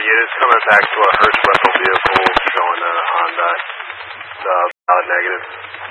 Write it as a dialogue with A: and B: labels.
A: units coming back to a Hertz rental vehicle showing a Honda, valid negative.